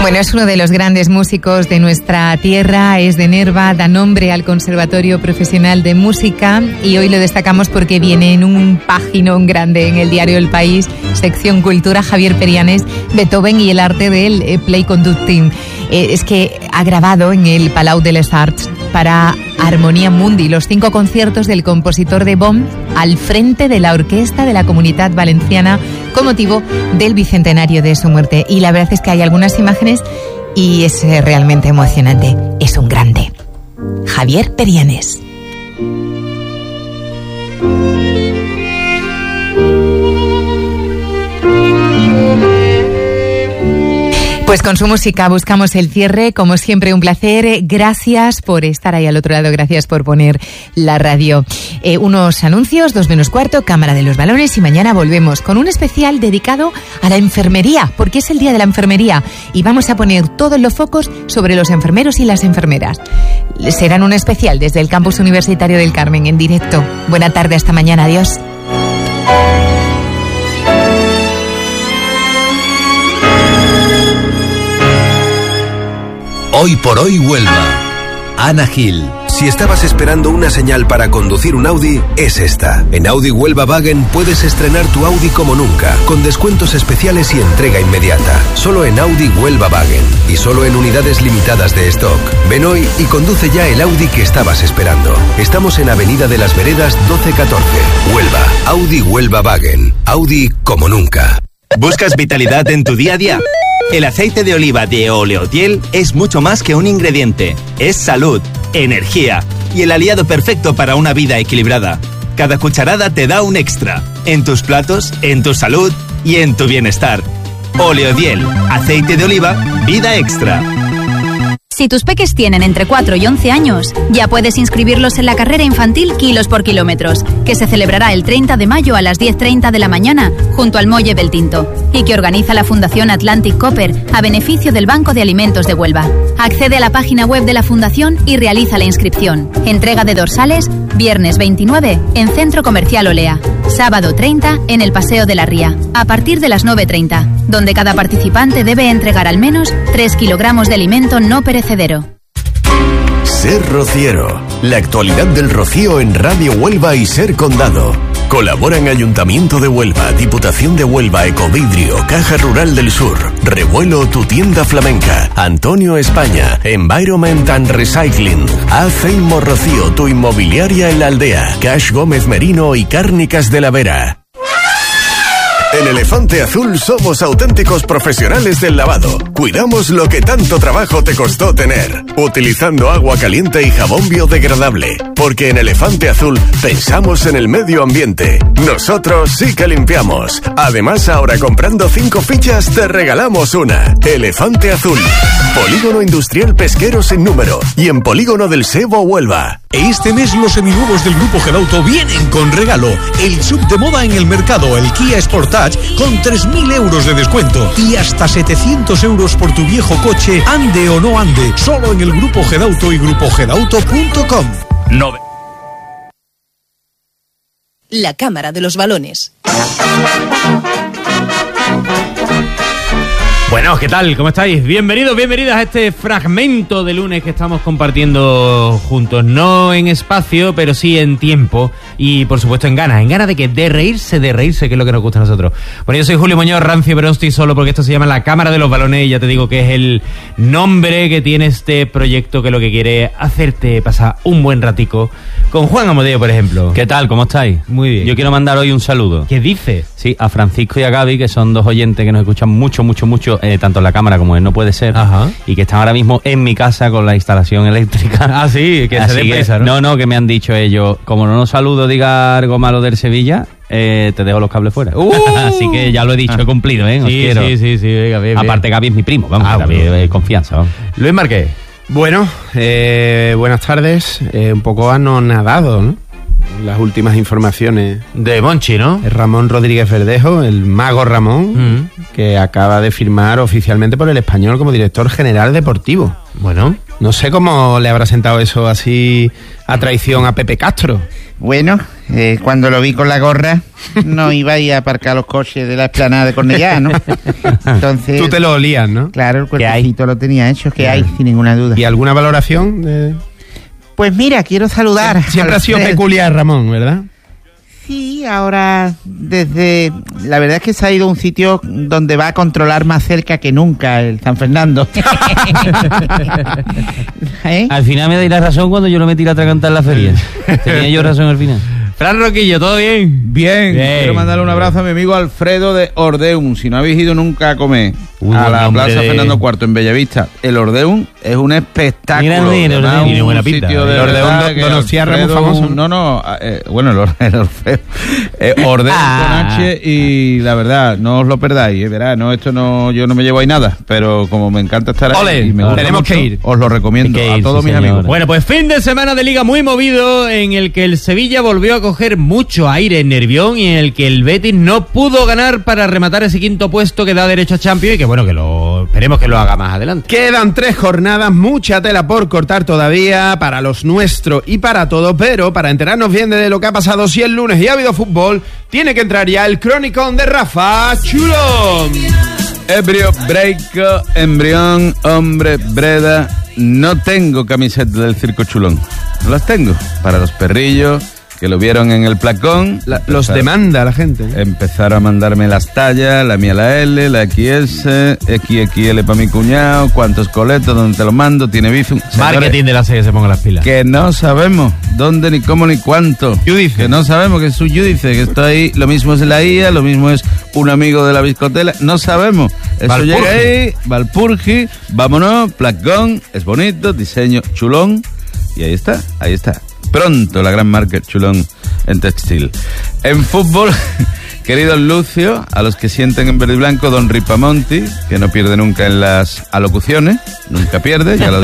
Bueno, es uno de los grandes músicos de nuestra tierra, es de Nerva, da nombre al Conservatorio Profesional de Música y hoy lo destacamos porque viene en un paginón grande en el diario El País, sección Cultura, Javier Perianes, Beethoven y el arte del play conducting. Es que ha grabado en el Palau de les Arts para Harmonia Mundi los 5 conciertos del compositor de Bonn al frente de la orquesta de la Comunitat Valenciana con motivo del bicentenario de su muerte. Y la verdad es que hay algunas imágenes y es realmente emocionante. Es un grande. Javier Perianes. Pues con su música buscamos el cierre, como siempre un placer, gracias por estar ahí al otro lado, gracias por poner la radio. Unos anuncios, 2:15, Cámara de los Balones y mañana volvemos con un especial dedicado a la enfermería, porque es el Día de la Enfermería y vamos a poner todos los focos sobre los enfermeros y las enfermeras. Serán un especial desde el Campus Universitario del Carmen en directo. Buena tarde, hasta mañana, adiós. Hoy por hoy Huelva. Ana Gil. Si estabas esperando una señal para conducir un Audi, es esta. En Audi Huelva Wagen puedes estrenar tu Audi como nunca, con descuentos especiales y entrega inmediata. Solo en Audi Huelva Wagen y solo en unidades limitadas de stock. Ven hoy y conduce ya el Audi que estabas esperando. Estamos en Avenida de las Veredas 1214. Huelva. Audi Huelva Wagen. Audi como nunca. ¿Buscas vitalidad en tu día a día? El aceite de oliva de Oleotiel es mucho más que un ingrediente. Es salud, energía y el aliado perfecto para una vida equilibrada. Cada cucharada te da un extra. En tus platos, en tu salud y en tu bienestar. Oleotiel, aceite de oliva, vida extra. Si tus peques tienen entre 4 y 11 años, ya puedes inscribirlos en la carrera infantil Kilos por Kilómetros, que se celebrará el 30 de mayo a las 10:30 de la mañana junto al Muelle del Tinto y que organiza la Fundación Atlantic Copper a beneficio del Banco de Alimentos de Huelva. Accede a la página web de la Fundación y realiza la inscripción. Entrega de dorsales, viernes 29 en Centro Comercial Olea, sábado 30 en el Paseo de la Ría, a partir de las 9:30, donde cada participante debe entregar al menos 3 kilogramos de alimento no perecedero. Ser Rociero. La actualidad del rocío en Radio Huelva y Ser Condado. Colaboran Ayuntamiento de Huelva, Diputación de Huelva, Ecovidrio, Caja Rural del Sur, Revuelo, tu tienda flamenca, Antonio España, Environment and Recycling, Aceimo Rocío, tu inmobiliaria en la aldea, Cash Gómez Merino y Cárnicas de la Vera. En Elefante Azul somos auténticos profesionales del lavado. Cuidamos lo que tanto trabajo te costó tener, utilizando agua caliente y jabón biodegradable. Porque en Elefante Azul pensamos en el medio ambiente. Nosotros sí que limpiamos. Además, ahora comprando 5 fichas te regalamos una. Elefante Azul. Polígono Industrial Pesquero sin número y en Polígono del Sebo, Huelva. Este mes los seminuevos del Grupo Gedauto vienen con regalo. El sub de moda en el mercado, el Kia Sportage, con 3.000 euros de descuento y hasta 700 euros por tu viejo coche, ande o no ande, solo en el Grupo Gedauto y grupogedauto.com. La Cámara de los Balones. Bueno, ¿qué tal? ¿Cómo estáis? Bienvenidos, bienvenidas a este fragmento de lunes que estamos compartiendo juntos. No en espacio, pero sí en tiempo y, por supuesto, en ganas. ¿En ganas de qué? De reírse, que es lo que nos gusta a nosotros. Bueno, yo soy Julio Muñoz, rancio, pero no estoy solo porque esto se llama La Cámara de los Balones y ya te digo que es el nombre que tiene este proyecto que lo que quiere es hacerte pasar un buen ratico con Juan Amodeo, por ejemplo. ¿Qué tal? ¿Cómo estáis? Muy bien. Yo quiero mandar hoy un saludo. ¿Qué dices? Sí, a Francisco y a Gaby, que son dos oyentes que nos escuchan mucho, tanto en la cámara como en No Puede Ser. Ajá. Y que están ahora mismo en mi casa con la instalación eléctrica. Ah, sí, que se den prisa, ¿no? No, que me han dicho ellos, como no nos saludo, diga algo malo del Sevilla, te dejo los cables fuera. Así que ya lo he dicho, he cumplido, ¿eh? Os quiero. Sí, venga, bien. Aparte, Gaby es mi primo, vamos, Gaby es confianza, vamos. Luis Marqués. Bueno, buenas tardes. Un poco anonadado, ¿no? las últimas informaciones de Monchi, ¿no? Ramón Rodríguez Verdejo, el mago Ramón, que acaba de firmar oficialmente por el Español como director general deportivo. Bueno, no sé cómo le habrá sentado eso así a traición a Pepe Castro. Bueno, cuando lo vi con la gorra, no iba a ir a aparcar los coches de la explanada de Cornellá, ¿no? Entonces, tú te lo olías, ¿no? Claro, el cuerpecito lo tenía hecho, que hay, sin ninguna duda. ¿Y alguna valoración? Pues mira, quiero saludar. Siempre ha sido peculiar, Ramón, ¿verdad? Sí, ahora la verdad es que se ha ido a un sitio donde va a controlar más cerca que nunca el San Fernando. Al final me dais la razón cuando yo lo metí a atragantar la feria. Tenía yo razón al final. Fran Roquillo, ¿todo bien? Bien. Quiero mandarle un abrazo a mi amigo Alfredo de Ordeum. Si no habéis ido nunca a comer a la Plaza Fernando IV en Bellavista, el Ordeum es un espectáculo. Mira, tiene buena pinta. Sitio de el Ordeum Donostiarra es muy famoso. No, bueno, el Orfeo. Ordeum con H, y la verdad, no os lo perdáis, verá, yo no me llevo ahí nada, pero como me encanta estar ahí y me gusta tenemos mucho, que ir. os lo recomiendo a todos mis amigos. Bueno, pues fin de semana de Liga muy movido, en el que el Sevilla volvió a coger mucho aire en Nervión y en el que el Betis no pudo ganar para rematar ese quinto puesto que da derecho a Champions, y que bueno, esperemos que lo haga más adelante. Quedan 3 jornadas, mucha tela por cortar todavía para los nuestros y para todo, pero para enterarnos bien de lo que ha pasado si el lunes y ha habido fútbol, tiene que entrar ya el Chronicon de Rafa Chulón. Ebrio, Breico, Embrión, Hombre, Breda. No tengo camiseta del Circo Chulón. No las tengo. Para los perrillos que lo vieron en el placón. Los demanda la gente. Empezaron a mandarme las tallas, la mía la L, la XS, XXL para mi cuñado, cuántos coletos, dónde te lo mando, tiene Bizum. Marketing de la serie, se ponga las pilas. Que no sabemos dónde, ni cómo, ni cuánto. Yudice. Que no sabemos que es un Yudice, que está ahí, lo mismo es la IA, lo mismo es un amigo de la biscotela, no sabemos. Eso Valpurgi. Llega ahí, Valpurgi, vámonos, placón, es bonito, diseño chulón, y ahí está. Pronto la gran marca Chulón en textil. En fútbol, querido Lucio, a los que sienten en verde y blanco, don Ripamonti, que no pierde nunca en las alocuciones, nunca pierde, ya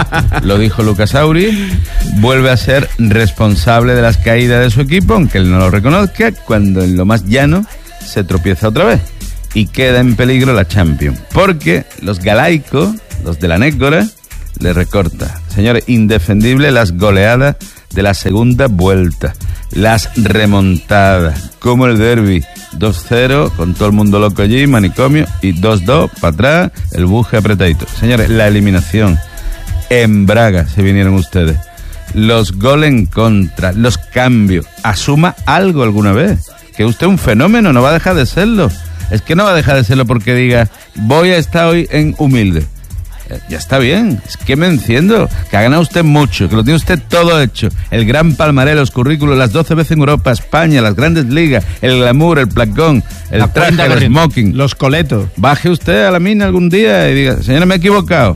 lo dijo Lucas Auri, vuelve a ser responsable de las caídas de su equipo, aunque él no lo reconozca, cuando en lo más llano se tropieza otra vez y queda en peligro la Champions, porque los galaicos, los de la Nécora, le recorta. Señores, indefendible las goleadas de la segunda vuelta, las remontadas, como el derbi, 2-0, con todo el mundo loco allí, manicomio, y 2-2, para atrás, el buje apretadito. Señores, la eliminación, en Braga se vinieron ustedes, los goles en contra, los cambios, asuma algo alguna vez, que usted es un fenómeno, no va a dejar de serlo, es que no va a dejar de serlo porque diga, voy a estar hoy en humilde. Ya está bien, es que me enciendo, que ha ganado usted mucho, que lo tiene usted todo hecho, el gran palmarés, los currículos, las 12 veces en Europa, España, las grandes ligas, el glamour, el placón, el traje, el smoking, los coletos. Baje usted a la mina algún día y diga, señora, me he equivocado.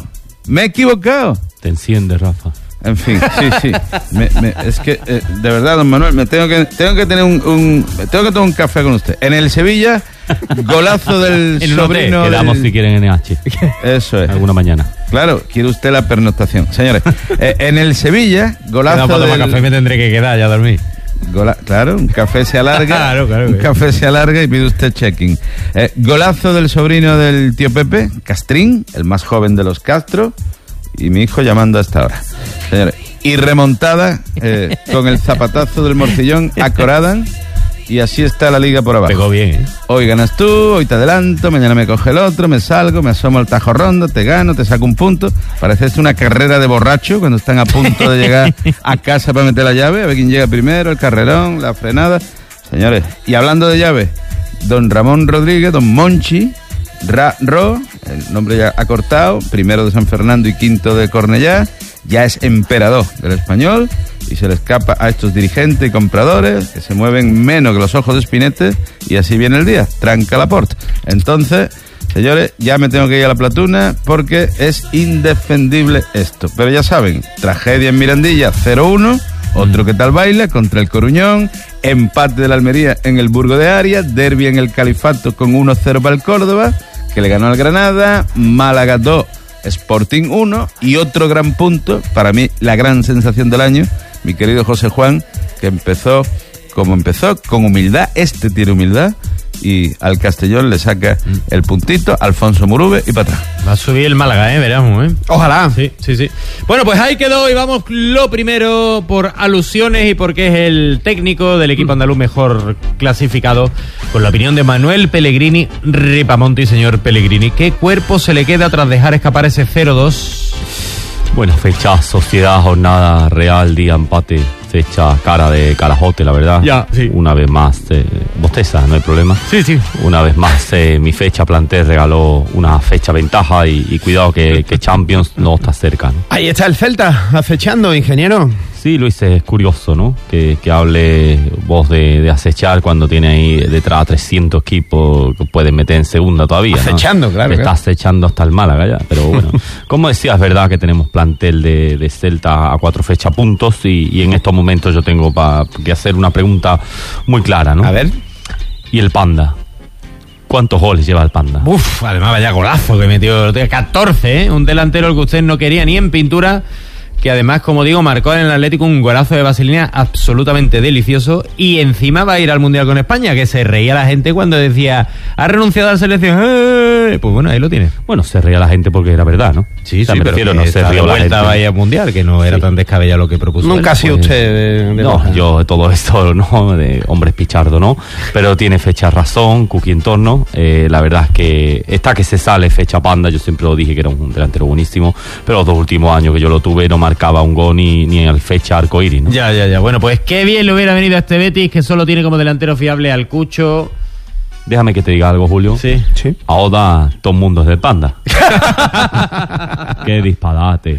Te enciende, Rafa. En fin, sí. Es que, de verdad, don Manuel, tengo que tomar un café con usted. En el Sevilla, golazo del sobrino. Quedamos si quieren en H. Eso es. Alguna mañana. Claro, quiere usted la pernoctación. Señores, en el Sevilla, golazo del... café me tendré que quedar, ya dormí. Claro, un café se alarga. Claro. Un café se alarga y pide usted checking. Golazo del sobrino del tío Pepe, Castrín, el más joven de los Castro. Y mi hijo llamando a esta hora. Señores, y remontada con el zapatazo del Morcillón a Coradan, y así está la liga por abajo. Pegó bien, ¿eh? Hoy ganas tú, hoy te adelanto, mañana me coge el otro, me salgo, me asomo al Tajo Rondo, te gano, te saco un punto. Parece esto una carrera de borracho cuando están a punto de llegar a casa para meter la llave, a ver quién llega primero, el carrerón, la frenada. Señores, y hablando de llave, don Ramón Rodríguez, don Monchi, el nombre ya acortado, primero de San Fernando y quinto de Cornellá, ya es emperador del Español y se le escapa a estos dirigentes y compradores que se mueven menos que los ojos de Spinete, y así viene el día, tranca la porta. Entonces, señores, ya me tengo que ir a la platuna porque es indefendible esto. Pero ya saben, tragedia en Mirandilla, 0-1, otro que tal baila contra el Coruñón, empate de la Almería en el Burgo de Arias, derbi en el Califato con 1-0 para el Córdoba, que le ganó al Granada, Málaga 2, Sporting 1, y otro gran punto, para mí la gran sensación del año, mi querido José Juan, que empezó como empezó, con humildad. Este tiene humildad y al Castellón le saca el puntito, Alfonso Murube y para atrás. Va a subir el Málaga, veremos, Ojalá. Sí. Bueno, pues ahí quedó y vamos lo primero por alusiones y porque es el técnico del equipo andaluz mejor clasificado, con la opinión de Manuel Pellegrini Ripamonti. Señor Pellegrini, ¿qué cuerpo se le queda tras dejar escapar ese 0-2? Buena fecha, sociedad, jornada real, día, empate, fecha, cara de carajote, la verdad. Ya, sí. Una vez más, bosteza, no hay problema. Sí. Una vez más, mi fecha plantel regaló una fecha ventaja y cuidado que Champions no está cerca, ¿no? Ahí está el Celta, acechando, ingeniero. Sí, Luis, es curioso, ¿no? Que hable vos de acechar cuando tiene ahí detrás 300 equipos que pueden meter en segunda todavía, ¿no? Acechando, claro. Está acechando hasta el Málaga ya, pero bueno. Como decía, es verdad que tenemos plantel de Celta a 4 fechas puntos y en estos momentos yo tengo que hacer una pregunta muy clara, ¿no? A ver. ¿Y el Panda? ¿Cuántos goles lleva el Panda? Además vaya golazo que metió, 14, un delantero el que usted no quería ni en pintura, que además, como digo, marcó en el Atlético un golazo de vaselina absolutamente delicioso y encima va a ir al Mundial con España, que se reía la gente cuando decía, ha renunciado a la selección. Pues bueno, ahí lo tiene. Bueno, se reía la gente porque era verdad, ¿no? Sí, o sea, me refiero, pero no se rió la gente. Vaya al Mundial, que no era tan descabellado lo que propuso. Nunca ha sido usted no, yo todo esto, no, de hombres pichardo, no, pero tiene fecha razón, Cuqui en torno. La verdad es que esta que se sale fecha Panda, yo siempre lo dije que era un delantero buenísimo, pero los 2 últimos años que yo lo tuve no marcaba un gol ni al fecha arcoíris, ¿no? Ya. Bueno, pues qué bien le hubiera venido a este Betis, que solo tiene como delantero fiable al Cucho. Déjame que te diga algo, Julio. Sí. Ahora todo el mundo es del Panda. Qué disparate.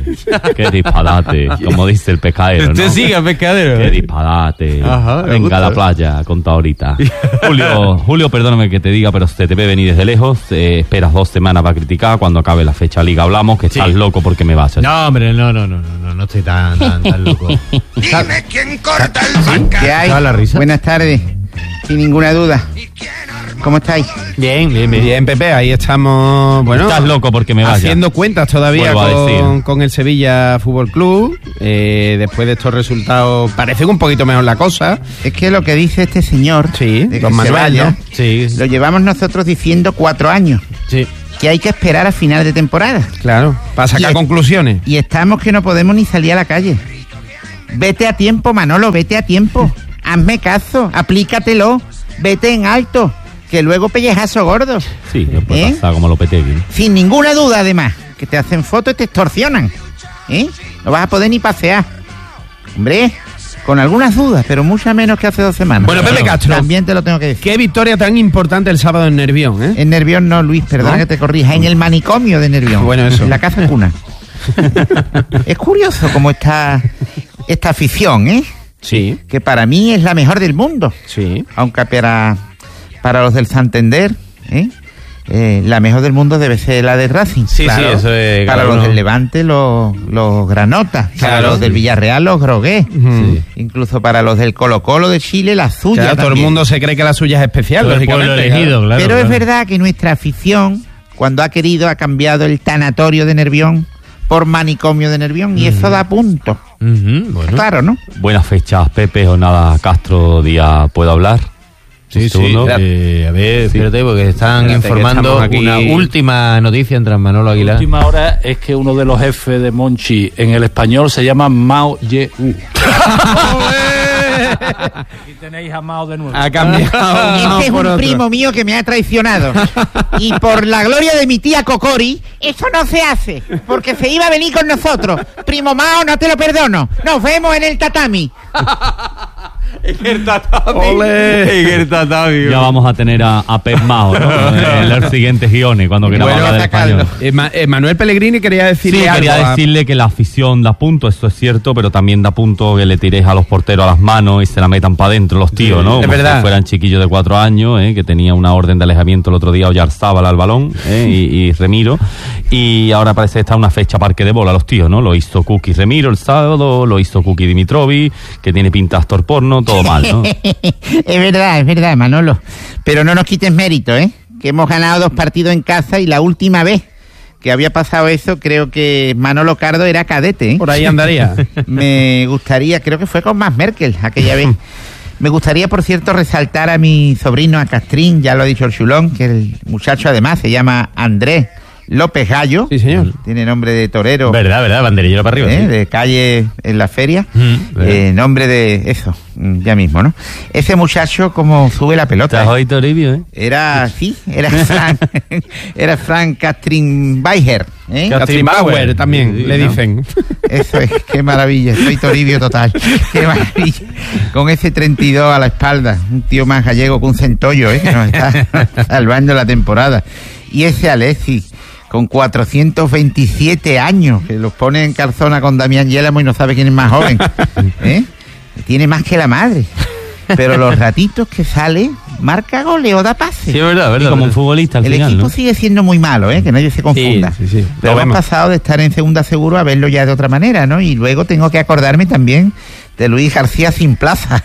Como dice el pescadero, ¿no? Usted sigue, pescadero. Qué disparate. Ajá, venga a la playa, conta ahorita. Julio, perdóname que te diga, pero se te ve venir desde lejos. Esperas 2 semanas para criticar. Cuando acabe la fecha liga hablamos, que estás loco porque me vas. No, hombre, no estoy tan loco. Dime quién corta el banca. ¿Qué hay? La risa. Buenas tardes, sin ninguna duda. ¿Cómo estáis? Bien, Pepe, ahí estamos, bueno... Estás loco porque me vaya. Haciendo cuentas todavía con el Sevilla Fútbol Club. Después de estos resultados parece un poquito mejor la cosa. Es que lo que dice este señor... Sí, de don que Manuel, se vaya, ¿no? Sí. Lo llevamos nosotros diciendo 4 años. Sí. Que hay que esperar a final de temporada. Claro, para sacar conclusiones. Y estamos que no podemos ni salir a la calle. Vete a tiempo, Manolo, vete a tiempo. Hazme caso, aplícatelo. Vete en alto, que luego pellejazo gordo. Sí, me puede pasar como Lopetegui, ¿no? Sin ninguna duda, además, que te hacen fotos y te extorsionan. No vas a poder ni pasear. Hombre, con algunas dudas, pero muchas menos que hace 2 semanas. Bueno, Pepe Castro, también te lo tengo que decir. Qué victoria tan importante el sábado en Nervión, ¿eh? En Nervión no, Luis, perdona, ¿no? Que te corrija. En el manicomio de Nervión. Bueno, eso. En la casa cuna. Es curioso cómo está esta afición, ¿eh? Sí. Que para mí es la mejor del mundo. Sí. Aunque para los del Santander, la mejor del mundo debe ser la de Racing. Sí, claro. sí, eso es... Para los del Levante, los Granotas. Claro. Para los del Villarreal, los Grogués. Sí. Incluso para los del Colo-Colo de Chile, la suya. Claro, todo el mundo se cree que la suya es especial, lógicamente. Elegido, claro. Pero es verdad que nuestra afición, cuando ha querido, ha cambiado el tanatorio de Nervión por manicomio de Nervión, y eso da punto. Bueno. Claro, ¿no? Buenas fechas, Pepe, jornada Castro, día ¿puedo hablar? Sí, a ver, espérate, porque están informando aquí. Una última noticia entre Manolo Aguilar. La última hora es que uno de los jefes de Monchi en el español se llama Mao Ye-u. Aquí tenéis a Mao de nuevo. Ha cambiado. Este es un primo mío que me ha traicionado. Y por la gloria de mi tía Cocori, eso no se hace, porque se iba a venir con nosotros. Primo Mao, no te lo perdono. Nos vemos en el tatami. En el tatami. Ole. En el tatami. Ya vamos a tener a Pep Mao, ¿no? En los siguientes guiones, cuando queramos hablar del español. Manuel Pellegrini quería decirle algo. Quería decirle que la afición da punto, esto es cierto, pero también da punto que le tiréis a los porteros a las manos y se la metan para adentro los tíos, ¿no? Es como verdad. si fueran chiquillos de 4 años, que tenía una orden de alejamiento el otro día, Oyarzábal al balón, y Remiro, y ahora parece que está una fecha parque de bola los tíos, ¿no? Lo hizo Kuki Remiro el sábado, lo hizo Kuki Dimitrovic, que tiene pinta actor porno, todo mal, ¿no? Es verdad, Manolo. Pero no nos quites mérito, que hemos ganado 2 partidos en casa y la última vez que había pasado eso, creo que Manolo Cardo era cadete, ¿eh? Por ahí andaría. Me gustaría, creo que fue con Max Merkel aquella vez. Me gustaría, por cierto, resaltar a mi sobrino, a Castrín, ya lo ha dicho el Chulón, que el muchacho además se llama Andrés López Gallo. Sí, señor. Tiene nombre de torero. Verdad, banderillero para arriba. Sí. De calle en la feria. Nombre de eso, ya mismo, ¿no? Ese muchacho, como sube la pelota. Estás hoy Toribio, ¿eh? Era Frank Castrín Baiger. Castrín Bauer también, sí, le dicen. Eso es, qué maravilla. Soy Toribio total. Qué maravilla. Con ese 32 a la espalda. Un tío más gallego que un centollo, que nos está salvando la temporada. Y ese Alexis, con 427 años, que los pone en calzona con Damián Yélamo y no sabe quién es más joven. Tiene más que la madre. Pero los ratitos que sale, marca goles o da pase. Sí, es verdad. Y como un futbolista al final, el equipo, ¿no? Sigue siendo muy malo, que nadie se confunda. Sí. Pero hemos pasado de estar en segunda seguro a verlo ya de otra manera, ¿no? Y luego tengo que acordarme también de Luis García Sin Plaza.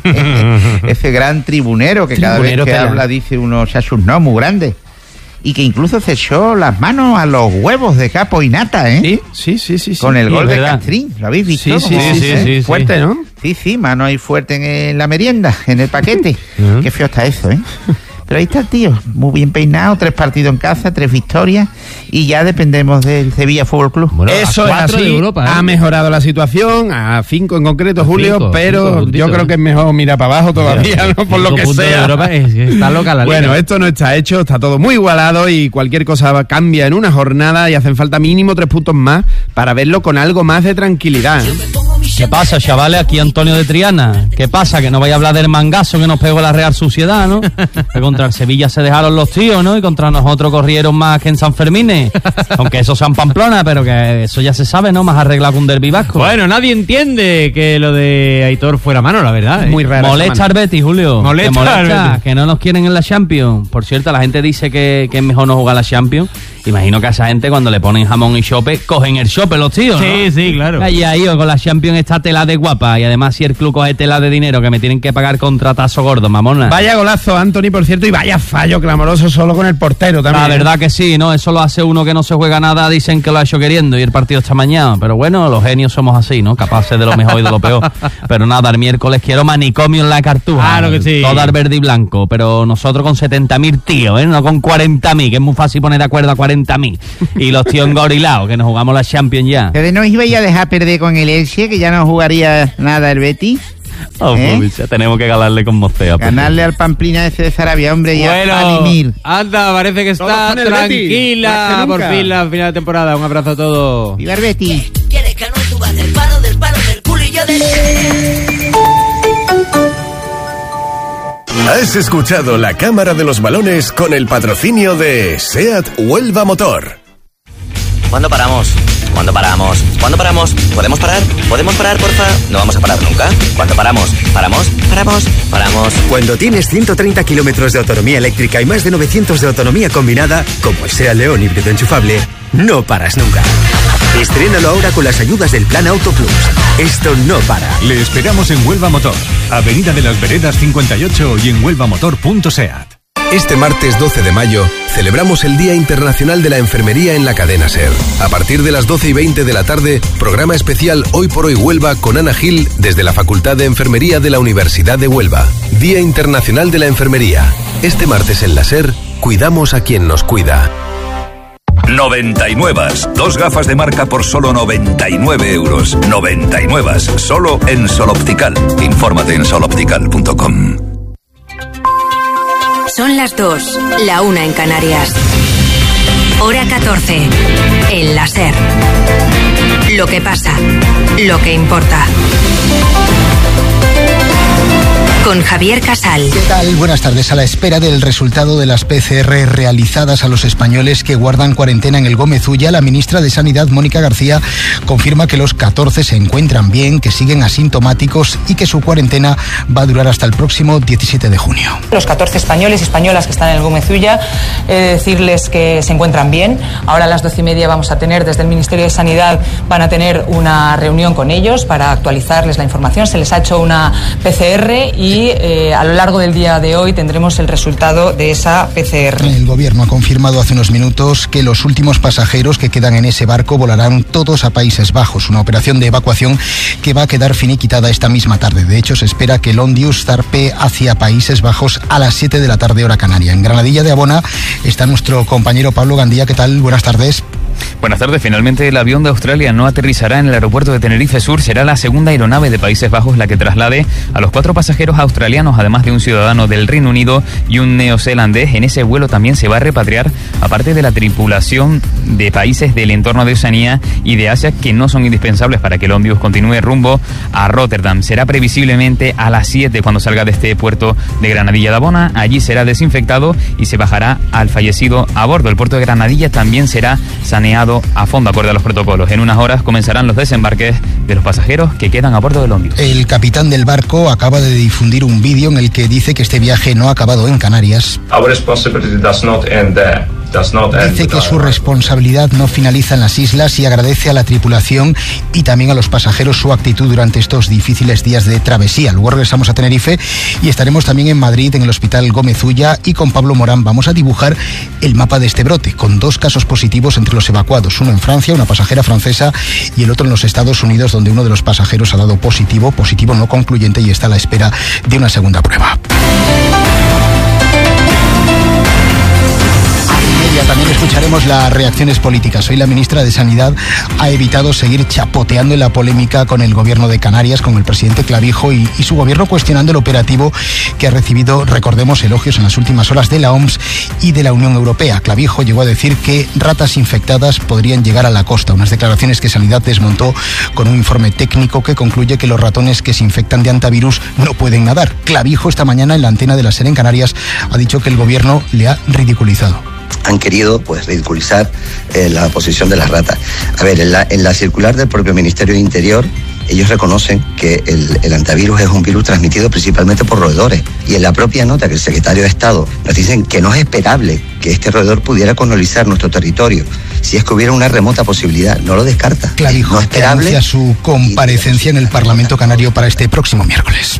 Ese gran tribunero que cada vez que habla dice unos chachus no muy grandes. Y que incluso se echó las manos a los huevos de capo y nata, Sí. Con el gol de Castrín, ¿lo habéis visto? Sí. Fuerte, ¿no? Sí, mano ahí fuerte en la merienda, en el paquete. Qué feo está eso, Pero ahí está el tío, muy bien peinado, 3 partidos en casa, 3 victorias, y ya dependemos del Sevilla Fútbol Club. Bueno, eso es así, de Europa, ha mejorado la situación, a 5 en concreto, Julio, pero yo creo que es mejor mirar para abajo todavía, ¿no? Por lo que sea. De Europa está loca la liga. Bueno, esto no está hecho, está todo muy igualado y cualquier cosa cambia en una jornada y hacen falta mínimo 3 puntos más para verlo con algo más de tranquilidad. ¿Qué pasa, chavales? Aquí Antonio de Triana. ¿Qué pasa? Que no vaya a hablar del mangazo que nos pegó la Real Sociedad, ¿no? Que contra el Sevilla se dejaron los tíos, ¿no? Y contra nosotros corrieron más que en San Fermín. Aunque eso sea en Pamplona, pero que eso ya se sabe, ¿no? Más arreglado que un derbi vasco. Bueno, nadie entiende que lo de Aitor fuera mano, la verdad. Muy raro. Molesta al Betis, Julio. Molesta, que no nos quieren en la Champions. Por cierto, la gente dice que es mejor no jugar la Champions. Imagino que a esa gente cuando le ponen jamón y chope, cogen el chope los tíos, ¿no? Sí, claro. Y ahí con la Champions está tela de guapa. Y además si el club coge tela de dinero que me tienen que pagar contratazo gordo, mamona. Vaya golazo, Anthony, por cierto, y vaya fallo clamoroso solo con el portero también. La verdad que sí, ¿no? Eso lo hace uno que no se juega nada, dicen que lo ha hecho queriendo y el partido está mañana. Pero bueno, los genios somos así, ¿no? Capaces de lo mejor y de lo peor. Pero nada, el miércoles quiero manicomio en la Cartuja. Claro que sí. Todo al verde y blanco. Pero nosotros con 70.000 tíos, no con 40.000, que es muy fácil poner de acuerdo a 40.000. Y los tíos engorilados, que nos jugamos la Champions ya. Pero no ibais a dejar perder con el Elche, que ya no jugaría nada el Betis. Pues ya tenemos que ganarle con mocea. Ganarle al Pamplina ese de Sarabia, hombre, y a Limir. Anda, parece que está tranquila por fin la final de temporada. Un abrazo a todos. ¡Viva el Betis! ¿Quieres que no subas del palo, del culillo del... Has escuchado la Cámara de los Balones con el patrocinio de SEAT Huelva Motor. ¿Cuándo paramos? ¿Cuándo paramos? ¿Cuándo paramos? ¿Podemos parar? ¿Podemos parar, porfa? No vamos a parar nunca. ¿Cuándo paramos? ¿Paramos? ¿Paramos? ¿Paramos? Cuando tienes 130 kilómetros de autonomía eléctrica y más de 900 de autonomía combinada, como el SEAT León híbrido enchufable, no paras nunca. Estrénalo ahora con las ayudas del Plan Auto Plus. Esto no para. Le esperamos en Huelva Motor, Avenida de las Veredas 58 y en huelvamotor.seat. Este martes 12 de mayo celebramos el Día Internacional de la Enfermería en la cadena SER. A partir de las 12:20 de la tarde, programa especial Hoy por Hoy Huelva con Ana Gil desde la Facultad de Enfermería de la Universidad de Huelva. Día Internacional de la Enfermería. Este martes en la SER, cuidamos a quien nos cuida. 99. 2 gafas de marca por solo 99 euros. 99. Solo en Sol Optical. Infórmate en soloptical.com. Son las 2, la 1 en Canarias. Hora 14, en la SER. Lo que pasa, lo que importa. Con Javier Casal. ¿Qué tal? Buenas tardes. A la espera del resultado de las PCR realizadas a los españoles que guardan cuarentena en el Gómez Ulla, la ministra de Sanidad, Mónica García, confirma que los 14 se encuentran bien, que siguen asintomáticos y que su cuarentena va a durar hasta el próximo 17 de junio. Los 14 españoles y españolas que están en el Gómez Ulla, decirles que se encuentran bien. Ahora a las 12:30 vamos a tener, desde el Ministerio de Sanidad, van a tener una reunión con ellos para actualizarles la información. Se les ha hecho una PCR y y a lo largo del día de hoy tendremos el resultado de esa PCR. El gobierno ha confirmado hace unos minutos que los últimos pasajeros que quedan en ese barco volarán todos a Países Bajos, una operación de evacuación que va a quedar finiquitada esta misma tarde. De hecho, se espera que el Ondius zarpe hacia Países Bajos a las 7 de la tarde hora canaria. En Granadilla de Abona está nuestro compañero Pablo Gandía. ¿Qué tal? Buenas tardes. Buenas tardes. Finalmente el avión de Australia no aterrizará en el aeropuerto de Tenerife Sur. Será la segunda aeronave de Países Bajos la que traslade a los 4 pasajeros australianos, además de un ciudadano del Reino Unido y un neozelandés. En ese vuelo también se va a repatriar, aparte de la tripulación de países del entorno de Oceanía y de Asia que no son indispensables para que el Ondius continúe rumbo a Rotterdam. Será previsiblemente a las 7 cuando salga de este puerto de Granadilla de Abona. Allí será desinfectado y se bajará al fallecido a bordo. El puerto de Granadilla también será saneado a fondo acorde a los protocolos. En unas horas comenzarán los desembarques de los pasajeros que quedan a bordo del Ondius. El capitán del barco acaba de difundir un vídeo en el que dice que este viaje no ha acabado en Canarias. Dice que su responsabilidad no finaliza en las islas y agradece a la tripulación y también a los pasajeros su actitud durante estos difíciles días de travesía. Luego regresamos a Tenerife y estaremos también en Madrid, en el Hospital Gómez Ulla, y con Pablo Morán vamos a dibujar el mapa de este brote, con 2 casos positivos entre los evacuados. Uno en Francia, una pasajera francesa, y el otro en los Estados Unidos, donde uno de los pasajeros ha dado positivo no concluyente, y está a la espera de una segunda prueba. También escucharemos las reacciones políticas. Hoy la ministra de Sanidad ha evitado seguir chapoteando en la polémica con el gobierno de Canarias, con el presidente Clavijo y su gobierno cuestionando el operativo que ha recibido, recordemos, elogios en las últimas horas de la OMS y de la Unión Europea. Clavijo llegó a decir que ratas infectadas podrían llegar a la costa, unas declaraciones que Sanidad desmontó con un informe técnico que concluye que los ratones que se infectan de hantavirus no pueden nadar. Clavijo esta mañana en la antena de la SER en Canarias ha dicho que el gobierno le ha ridiculizado. Han querido ridiculizar la posición de las ratas. A ver, en la circular del propio Ministerio de Interior, ellos reconocen que el hantavirus es un virus transmitido principalmente por roedores. Y en la propia nota que el secretario de Estado nos dicen que no es esperable que este roedor pudiera colonizar nuestro territorio si es que hubiera una remota posibilidad. No lo descarta. Clavijo, no esperable, anuncia su comparecencia en el Parlamento Canario para este próximo miércoles.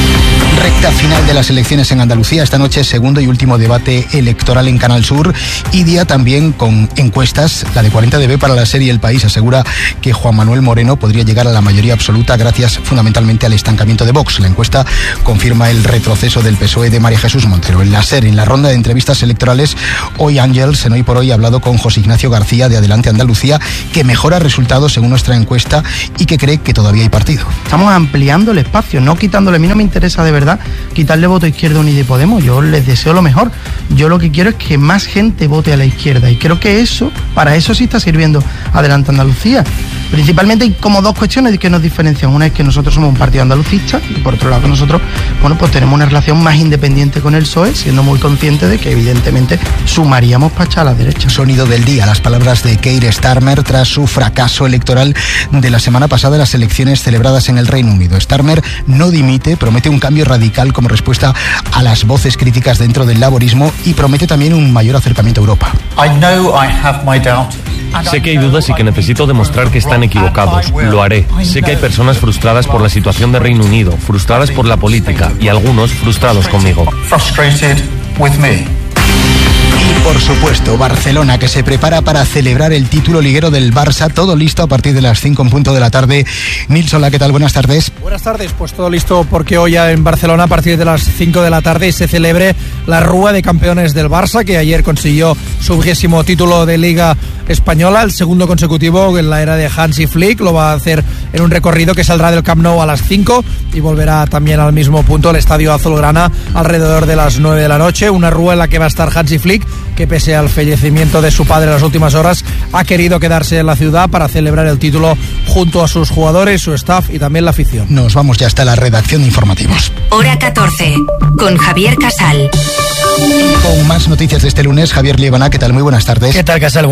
Recta final de las elecciones en Andalucía. Esta noche, segundo y último debate electoral en Canal Sur, y día también con encuestas. La de 40DB para la serie El País asegura que Juan Manuel Moreno podría llegar a la mayoría absoluta gracias fundamentalmente al estancamiento de Vox. La encuesta confirma el retroceso del PSOE de María Jesús Montero. En la SER, en la ronda de entrevistas electorales, hoy Ángels, en Hoy por Hoy, ha hablado con José Ignacio García de Adelante Andalucía, que mejora resultados según nuestra encuesta y que cree que todavía hay partido. Estamos ampliando el espacio, no quitándole. A mí no me interesa de verdad quitarle voto a Izquierda Unida y Podemos. Yo les deseo lo mejor. Yo lo que quiero es que más gente vote a la izquierda, y creo que para eso sí está sirviendo Adelante Andalucía. Principalmente hay como 2 cuestiones que nos diferencian. Una es que nosotros somos un partido andalucista, y por otro lado que nosotros, pues tenemos una relación más independiente con el PSOE, siendo muy conscientes de que evidentemente sumaríamos para echar a la derecha. Sonido del día, las palabras de Keir Starmer tras su fracaso electoral de la semana pasada en las elecciones celebradas en el Reino Unido. Starmer no dimite, promete un cambio radical como respuesta a las voces críticas dentro del laborismo y promete también un mayor acercamiento a Europa. Sé que hay dudas y que necesito demostrar que están equivocados. Lo haré. Sé que hay personas frustradas por la situación de Reino Unido, frustradas por la política y algunos frustrados conmigo. Y por supuesto, Barcelona, que se prepara para celebrar el título liguero del Barça. Todo listo a partir de las 5 en punto de la tarde. Nilsson, ¿qué tal? Buenas tardes. Buenas tardes, pues todo listo porque hoy en Barcelona a partir de las 5 de la tarde se celebre la Rúa de Campeones del Barça, que ayer consiguió su 20º título de Liga Española, el segundo consecutivo en la era de Hansi Flick. Lo va a hacer en un recorrido que saldrá del Camp Nou a las 5 y volverá también al mismo punto, el Estadio Azulgrana, alrededor de las 9 de la noche. Una Rúa en la que va a estar Hansi Flick, que pese al fallecimiento de su padre en las últimas horas, ha querido quedarse en la ciudad para celebrar el título junto a sus jugadores, su staff y también la afición. Nos vamos ya hasta la redacción de informativos. Hora 14, con Javier Casal. Con más noticias de este lunes, Javier Liebana, ¿qué tal? Muy buenas tardes. ¿Qué tal, Casal? Buenas tardes.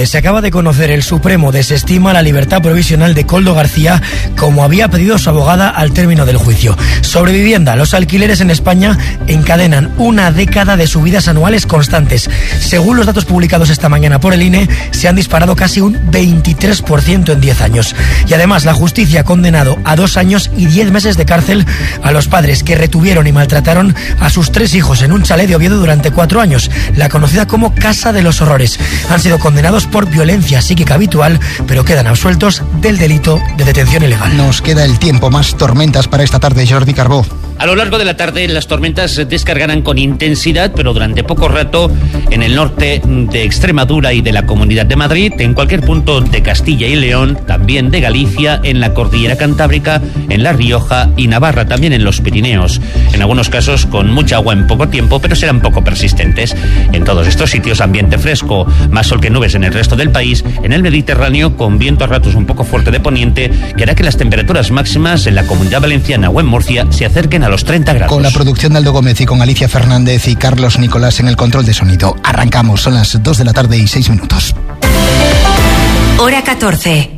tarde se acaba de conocer, el Supremo desestima la libertad provisional de Koldo García, como había pedido su abogada al término del juicio. Sobre vivienda, los alquileres en España encadenan una década de subidas anuales constantes. Según los datos publicados esta mañana por el INE, se han disparado casi un 23% en 10 años. Y además, la justicia ha condenado a 2 años y 10 meses de cárcel a los padres que retuvieron y maltrataron a sus 3 hijos en un chalet de Oviedo durante 4 años, la conocida como Casa de los Horrores. Han sido condenados por violencia psíquica habitual, pero quedan absueltos del delito de detención ilegal. Nos queda el tiempo, más tormentas para esta tarde, Jordi Carbó. A lo largo de la tarde las tormentas se descargarán con intensidad, pero durante poco rato en el norte de Extremadura y de la Comunidad de Madrid, en cualquier punto de Castilla y León, también de Galicia, en la Cordillera Cantábrica, en La Rioja y Navarra, también en los Pirineos. En algunos casos con mucha agua en poco tiempo, pero serán poco persistentes. En todos estos sitios ambiente fresco, más sol que nubes en el resto del país, en el Mediterráneo con viento a ratos un poco fuerte de poniente, que hará que las temperaturas máximas en la Comunidad Valenciana o en Murcia se acerquen a los 30 grados. Con la producción de Aldo Gómez y con Alicia Fernández y Carlos Nicolás en el control de sonido. Arrancamos, son las 2 de la tarde y 6 minutos. Hora 14.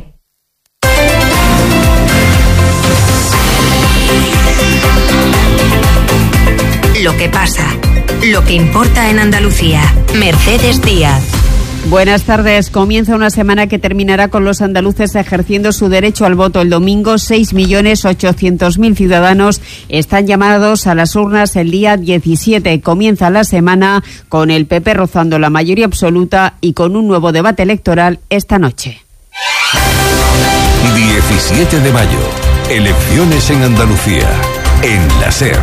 Lo que pasa, lo que importa en Andalucía. Mercedes Díaz. Buenas tardes. Comienza una semana que terminará con los andaluces ejerciendo su derecho al voto. El domingo, 6.800.000 ciudadanos están llamados a las urnas el día 17. Comienza la semana con el PP rozando la mayoría absoluta y con un nuevo debate electoral esta noche. 17 de mayo. Elecciones en Andalucía. En la SER.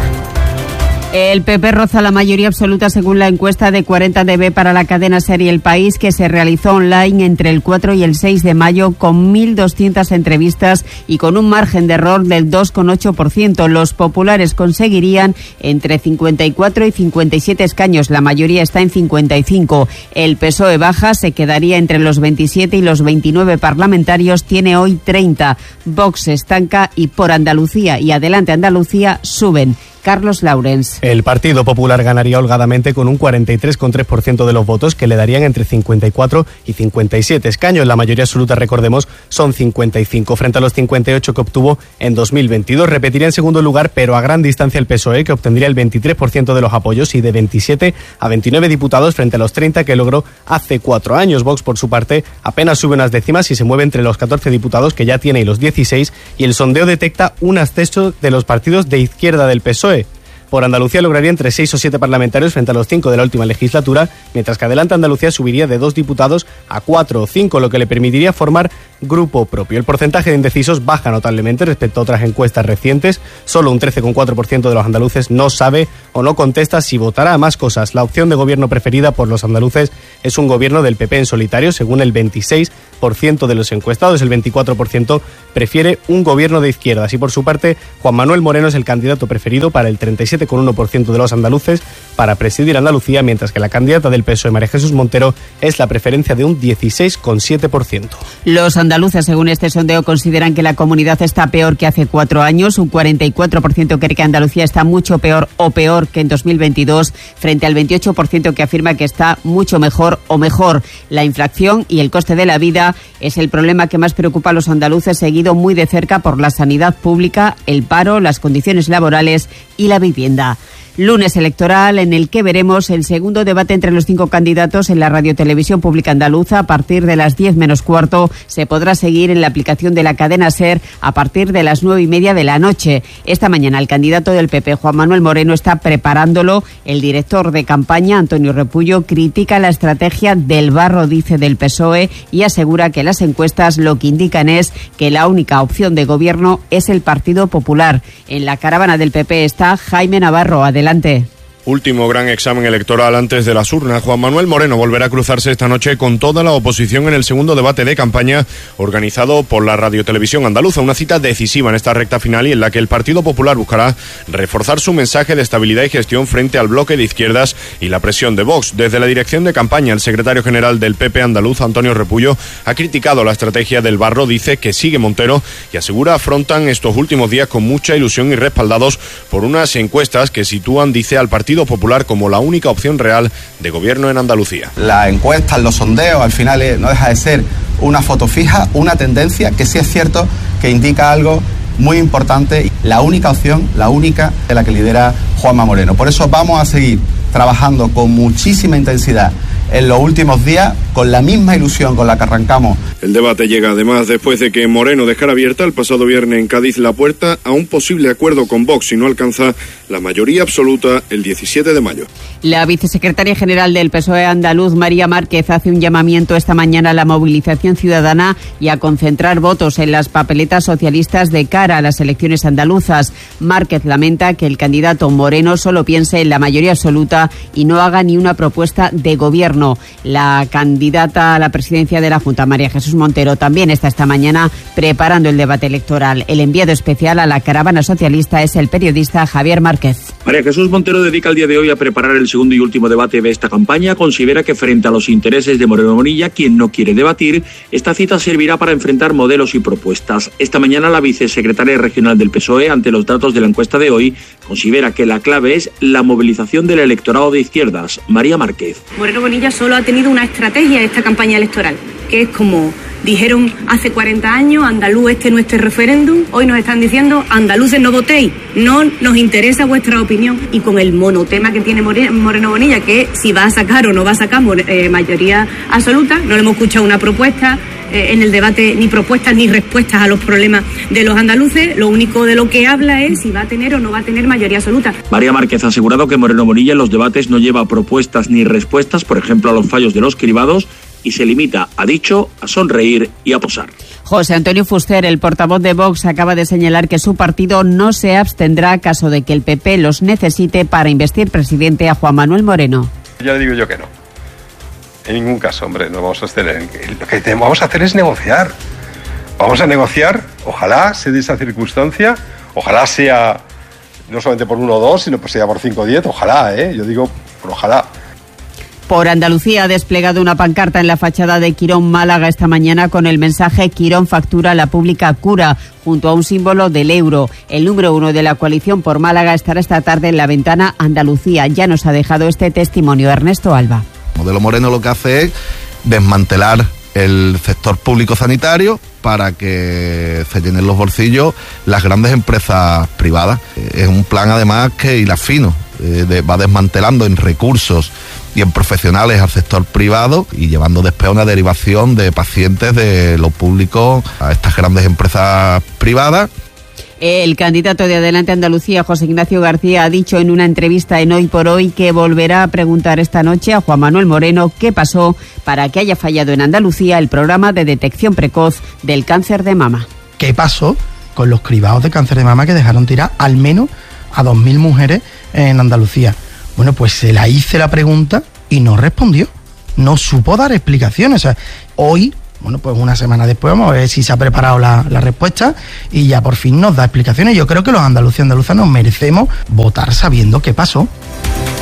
El PP roza la mayoría absoluta según la encuesta de 40DB para la cadena SER y El País, que se realizó online entre el 4 y el 6 de mayo con 1.200 entrevistas y con un margen de error del 2,8%. Los populares conseguirían entre 54 y 57 escaños. La mayoría está en 55. El PSOE baja, se quedaría entre los 27 y los 29 parlamentarios. Tiene hoy 30. Vox se estanca y Por Andalucía y Adelante Andalucía suben. Carlos Laurens. El Partido Popular ganaría holgadamente con un 43,3% de los votos, que le darían entre 54 y 57 escaños. La mayoría absoluta, recordemos, son 55, frente a los 58 que obtuvo en 2022. Repetiría en segundo lugar, pero a gran distancia, el PSOE, que obtendría el 23% de los apoyos y de 27 a 29 diputados frente a los 30 que logró hace 4 años. Vox, por su parte, apenas sube unas décimas y se mueve entre los 14 diputados que ya tiene y los 16, y el sondeo detecta un ascenso de los partidos de izquierda del PSOE. Por Andalucía lograría entre 6 o 7 parlamentarios frente a los 5 de la última legislatura, mientras que Adelante Andalucía subiría de 2 diputados a 4 o 5, lo que le permitiría formar grupo propio. El porcentaje de indecisos baja notablemente respecto a otras encuestas recientes. Solo un 13,4% de los andaluces no sabe o no contesta si votará a más cosas. La opción de gobierno preferida por los andaluces es un gobierno del PP en solitario, según el 26% de los encuestados. El 24% prefiere un gobierno de izquierdas. Y por su parte, Juan Manuel Moreno es el candidato preferido para el 37,1% de los andaluces para presidir Andalucía, mientras que la candidata del PSOE, María Jesús Montero, es la preferencia de un 16,7%. Los andaluces, según este sondeo, consideran que la comunidad está peor que hace 4 años. Un 44% cree que Andalucía está mucho peor o peor que en 2022, frente al 28% que afirma que está mucho mejor o mejor. La inflación y el coste de la vida es el problema que más preocupa a los andaluces, seguido muy de cerca por la sanidad pública, el paro, las condiciones laborales y la vivienda. Lunes electoral en el que veremos el segundo debate entre los 5 candidatos en la radiotelevisión pública andaluza. A partir de las 10 menos cuarto se podrá seguir en la aplicación de la cadena SER a partir de las 9:30 de la noche. Esta mañana el candidato del PP, Juan Manuel Moreno, está preparándolo. El director de campaña, Antonio Repullo, critica la estrategia del barro, dice, del PSOE, y asegura que las encuestas lo que indican es que la única opción de gobierno es el Partido Popular. En la caravana del PP está Jaime Navarro. Adelante. Último gran examen electoral antes de las urnas. Juan Manuel Moreno volverá a cruzarse esta noche con toda la oposición en el segundo debate de campaña organizado por la Radiotelevisión Andaluza. Una cita decisiva en esta recta final y en la que el Partido Popular buscará reforzar su mensaje de estabilidad y gestión frente al bloque de izquierdas y la presión de Vox. Desde la dirección de campaña, el secretario general del PP andaluz, Antonio Repullo, ha criticado la estrategia del barro, dice que sigue Montero y asegura afrontan estos últimos días con mucha ilusión y respaldados por unas encuestas que sitúan, dice, al Partido Partido Popular como la única opción real de gobierno en Andalucía. La encuesta, los sondeos, al final no deja de ser una foto fija, una tendencia que sí es cierto que indica algo muy importante, la única opción, la única de la que lidera Juanma Moreno. Por eso vamos a seguir trabajando con muchísima intensidad en los últimos días, con la misma ilusión con la que arrancamos. El debate llega además después de que Moreno dejara abierta el pasado viernes en Cádiz la puerta a un posible acuerdo con Vox si no alcanza la mayoría absoluta el 17 de mayo. La vicesecretaria general del PSOE andaluz, María Márquez, hace un llamamiento esta mañana a la movilización ciudadana y a concentrar votos en las papeletas socialistas de cara a las elecciones andaluzas. Márquez lamenta que el candidato Moreno solo piense en la mayoría absoluta y no haga ni una propuesta de gobierno. La candidata a la presidencia de la Junta, María Jesús Montero, también está esta mañana preparando el debate electoral. El enviado especial a la caravana socialista es el periodista Javier Márquez. María Jesús Montero dedica el día de hoy a preparar el segundo y último debate de esta campaña. Considera que frente a los intereses de Moreno Bonilla, quien no quiere debatir, esta cita servirá para enfrentar modelos y propuestas. Esta mañana la vicesecretaria regional del PSOE, ante los datos de la encuesta de hoy, considera que la clave es la movilización del electorado de izquierdas. María Márquez. Moreno Bonilla solo ha tenido una estrategia esta campaña electoral, que es como dijeron hace 40 años, andaluz, este no es nuestro referéndum. Hoy nos están diciendo, andaluces no votéis, no nos interesa vuestra opinión. Y con el monotema que tiene Moreno Bonilla, que si va a sacar o no va a sacar mayoría absoluta, no le hemos escuchado una propuesta en el debate, ni propuestas ni respuestas a los problemas de los andaluces. Lo único de lo que habla es si va a tener o no va a tener mayoría absoluta. María Márquez ha asegurado que Moreno Bonilla en los debates no lleva propuestas ni respuestas, por ejemplo, a los fallos de los cribados, y se limita, ha dicho, a sonreír y a posar. José Antonio Fuster, el portavoz de Vox, acaba de señalar que su partido no se abstendrá caso de que el PP los necesite para investir presidente a Juan Manuel Moreno. Ya le digo yo que no. En ningún caso, hombre, no vamos a abstener. Lo que vamos a hacer es negociar. Vamos a negociar, ojalá se dé esa circunstancia, ojalá sea no solamente por 1 o 2, sino pues sea por 5 o 10, ojalá, yo digo, por ojalá. Por Andalucía ha desplegado una pancarta en la fachada de Quirón Málaga esta mañana con el mensaje Quirón factura la pública cura, junto a un símbolo del euro. El número 1 de la coalición por Málaga estará esta tarde en la ventana Andalucía. Ya nos ha dejado este testimonio Ernesto Alba. El modelo Moreno lo que hace es desmantelar el sector público sanitario para que se llenen los bolsillos las grandes empresas privadas. Es un plan además que hila fino, va desmantelando en recursos y en profesionales al sector privado y llevando después una derivación de pacientes de lo público a estas grandes empresas privadas. El candidato de Adelante Andalucía, José Ignacio García, ha dicho en una entrevista en Hoy por Hoy que volverá a preguntar esta noche a Juan Manuel Moreno qué pasó para que haya fallado en Andalucía el programa de detección precoz del cáncer de mama. ¿Qué pasó con los cribados de cáncer de mama que dejaron tirar al menos a 2.000 mujeres en Andalucía? Bueno, pues se la hice la pregunta y no respondió, no supo dar explicaciones. O sea, hoy, bueno, pues una semana después vamos a ver si se ha preparado la respuesta y ya por fin nos da explicaciones. Yo creo que los andaluces y andaluzas nos merecemos votar sabiendo qué pasó.